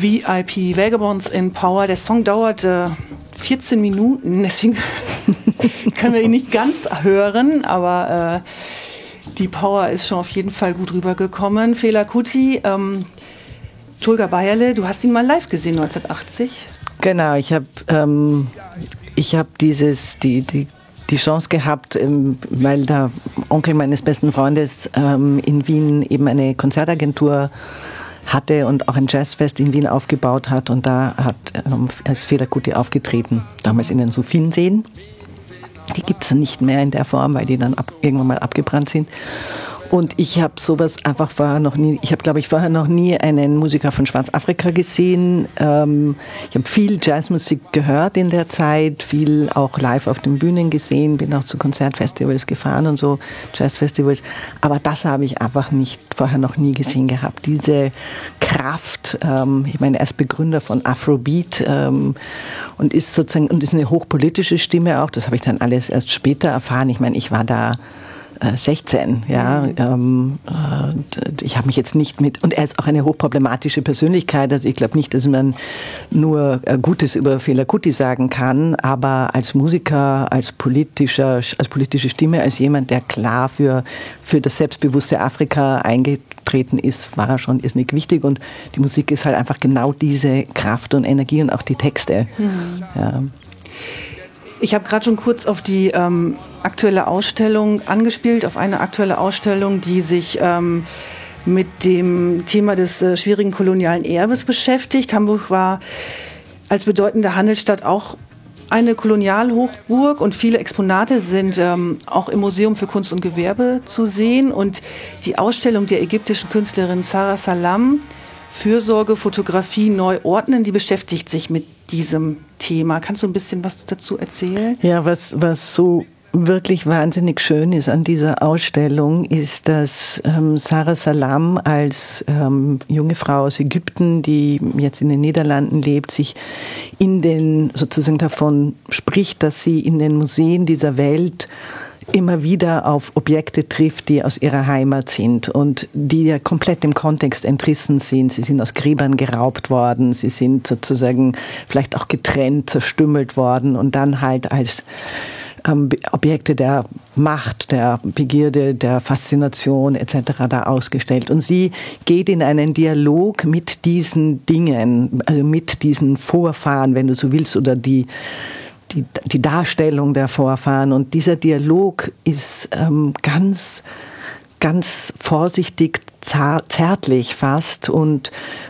VIP, Vagabonds in Power. Der Song dauert 14 Minuten, deswegen können wir ihn nicht ganz hören, aber die Power ist schon auf jeden Fall gut rübergekommen. Fela Kuti, Tolga Bayerle, du hast ihn mal live gesehen 1980. Genau, ich habe die Chance gehabt, weil der Onkel meines besten Freundes in Wien eben eine Konzertagentur hatte und auch ein Jazzfest in Wien aufgebaut hat, und da ist Fela Kuti aufgetreten, damals in den Sophienseen. Die gibt es nicht mehr in der Form, weil die dann irgendwann mal abgebrannt sind. Und ich habe sowas einfach vorher noch nie, vorher noch nie einen Musiker von Schwarzafrika gesehen. Ich habe viel Jazzmusik gehört in der Zeit, viel auch live auf den Bühnen gesehen, bin auch zu Konzertfestivals gefahren und so, Jazzfestivals. Aber das habe ich einfach vorher noch nie gesehen gehabt. Diese Kraft, ich meine, er ist Begründer von Afrobeat und ist eine hochpolitische Stimme auch. Das habe ich dann alles erst später erfahren. Ich meine, ich war da 16, ja. Ich habe mich jetzt nicht und er ist auch eine hochproblematische Persönlichkeit. Also ich glaube nicht, dass man nur Gutes über Fela Kuti sagen kann, aber als Musiker, als politische Stimme, als jemand, der klar für das selbstbewusste Afrika eingetreten ist, war er schon irrsinnig wichtig, und die Musik ist halt einfach genau diese Kraft und Energie und auch die Texte. Ja. Ich habe gerade schon kurz auf die aktuelle Ausstellung angespielt, auf eine aktuelle Ausstellung, die sich mit dem Thema des schwierigen kolonialen Erbes beschäftigt. Hamburg war als bedeutende Handelsstadt auch eine Kolonialhochburg, und viele Exponate sind auch im Museum für Kunst und Gewerbe zu sehen. Und die Ausstellung der ägyptischen Künstlerin Sarah Salam, Fürsorge, Fotografie neu ordnen, die beschäftigt sich mit diesem Thema. Kannst du ein bisschen was dazu erzählen? Ja, was so wirklich wahnsinnig schön ist an dieser Ausstellung, ist, dass Sarah Salam als junge Frau aus Ägypten, die jetzt in den Niederlanden lebt, sich sozusagen davon spricht, dass sie in den Museen dieser Welt immer wieder auf Objekte trifft, die aus ihrer Heimat sind und die ja komplett dem Kontext entrissen sind. Sie sind aus Gräbern geraubt worden, sie sind sozusagen vielleicht auch getrennt, zerstümmelt worden und dann halt als Objekte der Macht, der Begierde, der Faszination etc. da ausgestellt. Und sie geht in einen Dialog mit diesen Dingen, also mit diesen Vorfahren, wenn du so willst, oder die Darstellung der Vorfahren. Und dieser Dialog ist ganz, ganz vorsichtig, zärtlich fast und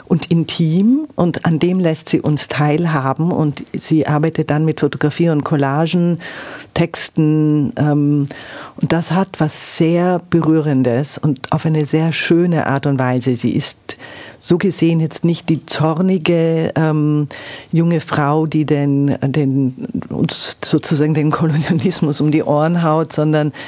intim, und an dem lässt sie uns teilhaben, und sie arbeitet dann mit Fotografie und Collagen, Texten, und das hat was sehr Berührendes und auf eine sehr schöne Art und Weise. Sie ist so gesehen jetzt nicht die zornige junge Frau, die uns sozusagen den Kolonialismus um die Ohren haut, sondern